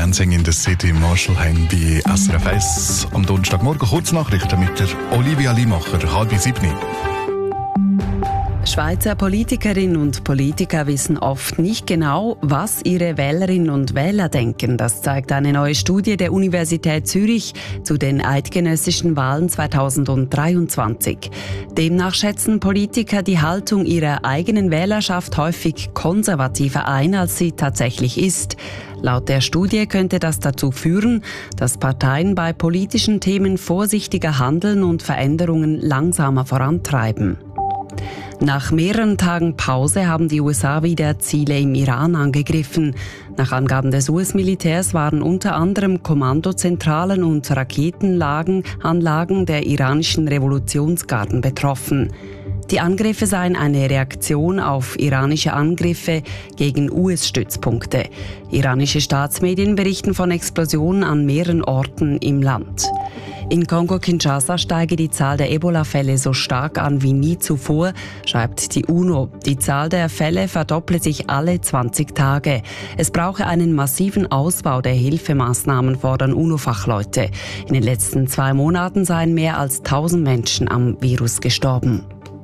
Dancing in the City, Marshall haben bei SRF 1 am Donnerstagmorgen Kurznachrichten mit der Olivia Limacher, 6:30. Schweizer Politikerinnen und Politiker wissen oft nicht genau, was ihre Wählerinnen und Wähler denken. Das zeigt eine neue Studie der Universität Zürich zu den eidgenössischen Wahlen 2023. Demnach schätzen Politiker die Haltung ihrer eigenen Wählerschaft häufig konservativer ein, als sie tatsächlich ist. Laut der Studie könnte das dazu führen, dass Parteien bei politischen Themen vorsichtiger handeln und Veränderungen langsamer vorantreiben. Nach mehreren Tagen Pause haben die USA wieder Ziele im Iran angegriffen. Nach Angaben des US-Militärs waren unter anderem Kommandozentralen und Raketenanlagen der iranischen Revolutionsgarden betroffen. Die Angriffe seien eine Reaktion auf iranische Angriffe gegen US-Stützpunkte. Iranische Staatsmedien berichten von Explosionen an mehreren Orten im Land. In Kongo-Kinshasa steige die Zahl der Ebola-Fälle so stark an wie nie zuvor, schreibt die UNO. Die Zahl der Fälle verdopple sich alle 20 Tage. Es brauche einen massiven Ausbau der Hilfemaßnahmen, fordern UNO-Fachleute. In den letzten 2 Monaten seien mehr als 1000 Menschen am Virus gestorben.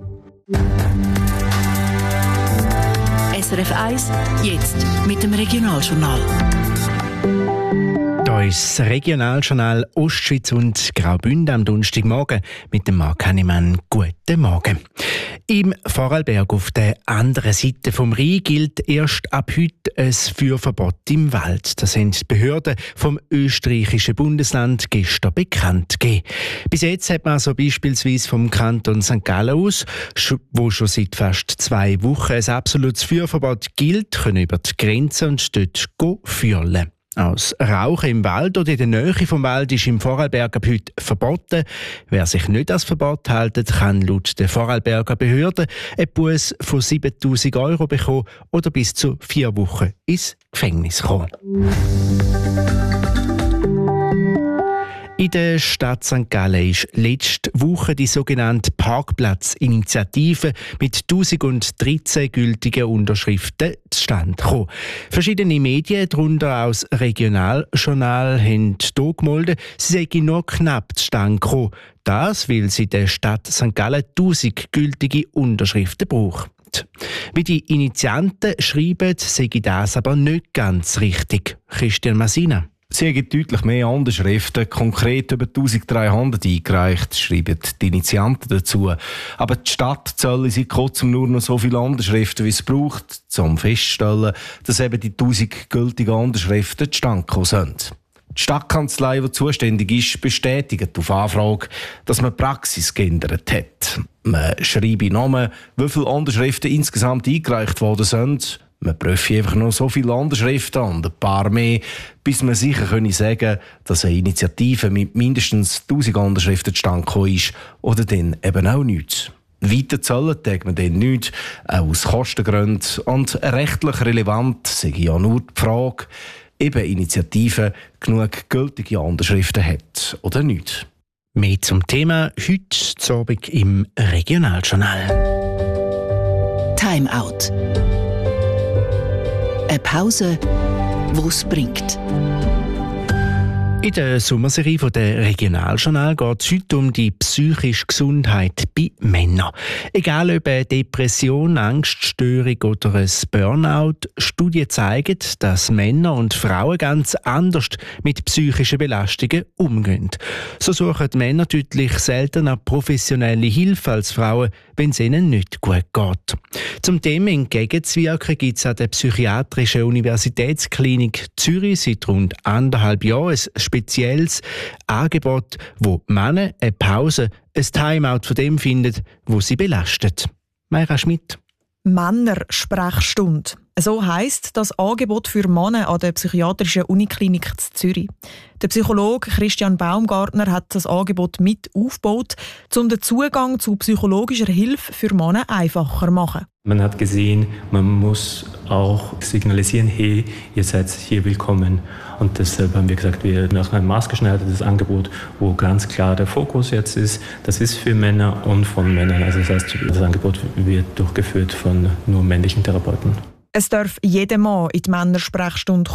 SRF 1, jetzt mit dem Regionaljournal. Da ist das Regionaljournal Ostschweiz und Graubünden am Donnerstagmorgen mit dem Marc Hannemann. Guten Morgen. Im Vorarlberg auf der anderen Seite vom Rhein gilt erst ab heute ein Führverbot im Wald. Das haben die Behörden vom österreichischen Bundesland gestern bekannt gegeben. Bis jetzt hat man also beispielsweise vom Kanton St. Gallen aus, wo schon seit fast 2 Wochen ein absolutes Führverbot gilt, können über die Grenze und dort führen. Aus Rauchen im Wald oder in der Nähe vom Wald ist im Vorarlberg ab heute verboten. Wer sich nicht als Verbot hält, kann laut der Vorarlberger Behörde einen Buß von 7'000 € bekommen oder bis zu 4 Wochen ins Gefängnis kommen. In der Stadt St. Gallen ist letzte Woche die sogenannte Parkplatzinitiative mit 1013 gültigen Unterschriften zustande gekommen. Verschiedene Medien, darunter auch das Regionaljournal, haben hier gemeldet, sie seien nur knapp zustande gekommen. Das, weil sie der Stadt St. Gallen 1000 gültige Unterschriften braucht. Wie die Initianten schreiben, sei das aber nicht ganz richtig. Christian Masina. Sie haben deutlich mehr Unterschriften, konkret über 1300 eingereicht, schreiben die Initianten dazu. Aber die Stadt zählt seit kurzem nur noch so viele Unterschriften, wie es braucht, um festzustellen, dass eben die 1000 gültigen Unterschriften zustande gekommen sind. Die Stadtkanzlei, die zuständig ist, bestätigt auf Anfrage, dass man die Praxis geändert hat. Man schreibe Namen, wie viele Unterschriften insgesamt eingereicht worden sind. Man prüfe einfach noch so viele Unterschriften und ein paar mehr, bis man sicher sagen könne, dass eine Initiative mit mindestens 1000 Unterschriften zustande gekommen ist oder dann eben auch nichts. Weiter zahlen tut man dann nichts, auch aus Kostengründen. Und rechtlich relevant sei ja nur die Frage, ob eine Initiative genug gültige Unterschriften hat oder nicht. Mehr zum Thema heute zu Abend im Regionaljournal. Time Out. Eine Pause, die es bringt. In der Sommerserie der Regionaljournal geht es heute um die psychische Gesundheit bei Männern. Egal ob eine Depression, Angststörung oder ein Burnout, Studien zeigen, dass Männer und Frauen ganz anders mit psychischen Belastungen umgehen. So suchen Männer deutlich seltener professionelle Hilfe als Frauen, wenn es ihnen nicht gut geht. Zum dem entgegenzuwirken gibt es an der Psychiatrischen Universitätsklinik Zürich seit rund 1,5 Jahren ein spezielles Angebot, wo Männer eine Pause, ein Timeout von dem finden, wo sie belastet. Mayra Schmidt. Männersprechstunde. So heisst das Angebot für Männer an der Psychiatrischen Uniklinik in Zürich. Der Psychologe Christian Baumgartner hat das Angebot mit aufgebaut, um den Zugang zu psychologischer Hilfe für Männer einfacher zu machen. Man hat gesehen, man muss auch signalisieren, hey, ihr seid hier willkommen. Und deshalb haben wir gesagt, wir machen ein maßgeschneidertes Angebot, wo ganz klar der Fokus jetzt ist. Das ist für Männer und von Männern. Also das heißt, das Angebot wird durchgeführt von nur männlichen Therapeuten. Es darf jeder Mann in die Männersprechstunde kommen.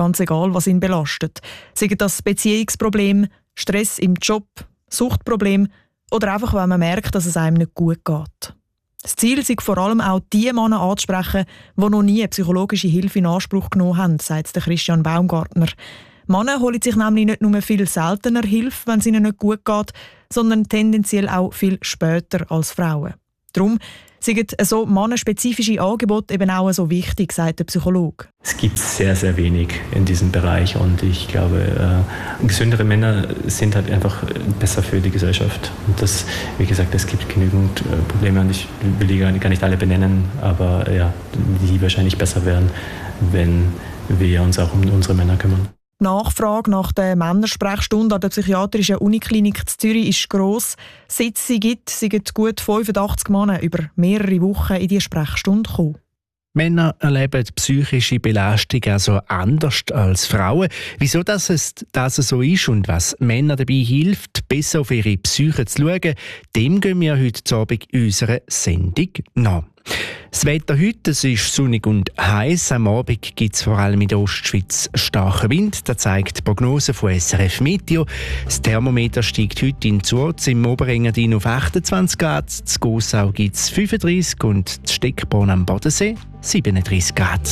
ganz egal, was ihn belastet. Sei das Beziehungsproblem, Stress im Job, Suchtproblem oder einfach, wenn man merkt, dass es einem nicht gut geht. Das Ziel ist vor allem auch die Männer anzusprechen, die noch nie psychologische Hilfe in Anspruch genommen haben, sagt Christian Baumgartner. Männer holen sich nämlich nicht nur viel seltener Hilfe, wenn es ihnen nicht gut geht, sondern tendenziell auch viel später als Frauen. Darum sind so mannenspezifische Angebote eben auch so wichtig, sagt der Psychologe. Es gibt sehr, sehr wenig in diesem Bereich und ich glaube, gesündere Männer sind halt einfach besser für die Gesellschaft. Und das, wie gesagt, es gibt genügend Probleme und ich will die gar nicht alle benennen, aber ja, die wahrscheinlich besser wären, wenn wir uns auch um unsere Männer kümmern. Die Nachfrage nach der Männersprechstunde an der psychiatrischen Uniklinik in Zürich ist gross. Seit es sie gibt, sind gut 85 Männer über mehrere Wochen in diese Sprechstunde gekommen. Männer erleben psychische Belastung also anders als Frauen. Wieso das so ist und was Männern dabei hilft, besser auf ihre Psyche zu schauen, dem gehen wir heute Abend in unserer Sendung nach. Das Wetter heute, es ist sonnig und heiß. Am Abend gibt es vor allem in der Ostschweiz starken Wind. Das zeigt die Prognose von SRF Meteo. Das Thermometer steigt heute in Zurz im Oberengadin auf 28 Grad. In Gossau gibt es 35 und in Steckborn am Bodensee 37 Grad.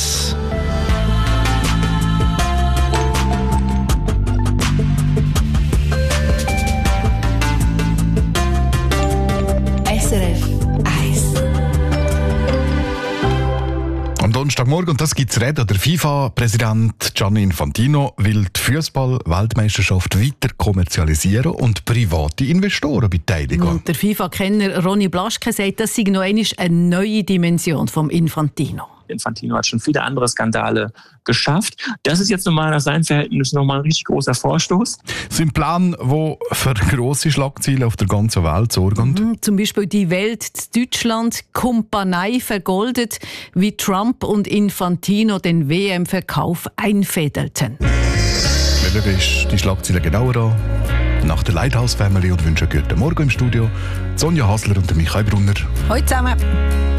SRF 1. Am Donnerstagmorgen, und das gibt es reden, der FIFA-Präsident Gianni Infantino will die Fußball-Weltmeisterschaft weiter kommerzialisieren und private Investoren beteiligen. Und der FIFA-Kenner Ronny Blaschke sagt, das sei noch einmal eine neue Dimension vom Infantino. Infantino hat schon viele andere Skandale geschafft. Das ist jetzt nochmal nach seinen Verhältnissen nochmal ein richtig großer Vorstoß. Das ist ein Plan, der für grosse Schlagzeilen auf der ganzen Welt sorgt. Zum Beispiel die Welt in Deutschland, Kumpanei vergoldet, wie Trump und Infantino den WM-Verkauf einfädelten. Wir schauen die Schlagzeilen genauer an. Nach der Lighthouse Family und wünschen guten Morgen im Studio. Sonja Hasler und Michael Brunner. Hallo zusammen.